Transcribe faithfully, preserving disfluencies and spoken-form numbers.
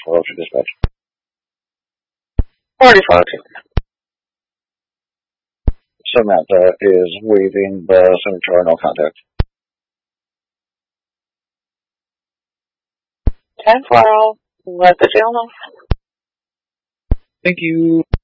What else you dispatch? forty-four. Samantha is waiving the signature no contact. ten four, let the jail know. Thank you.